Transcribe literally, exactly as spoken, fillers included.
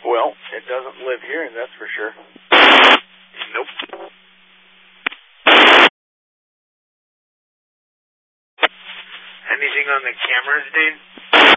Well, it doesn't live here, that's for sure. Nope. Anything on the cameras, Dane?